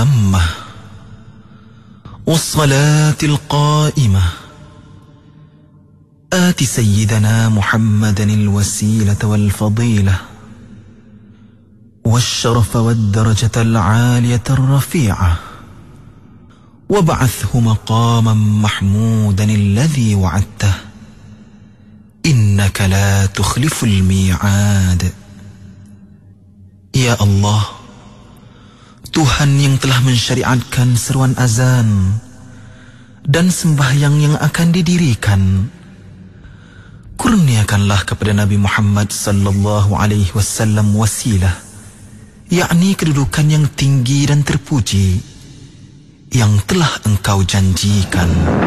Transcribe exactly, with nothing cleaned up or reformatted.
التامة والصلاة القائمة آت سيدنا محمدا الوسيلة والفضيلة والشرف والدرجة العالية الرفيعة وابعثه مقاما محمودا الذي وعدته إنك لا تخلف الميعاد. Ya Allah, Tuhan yang telah mensyariatkan seruan azan dan sembahyang yang akan didirikan, kurniakanlah kepada Nabi Muhammad sallallahu alaihi wasallam wasilah, yakni kedudukan yang tinggi dan terpuji yang telah Engkau janjikan.